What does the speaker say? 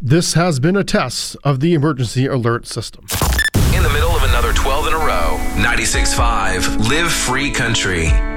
This has been a test of the emergency alert system. In the middle of another 12 in a row, 96.5 Live Free Country.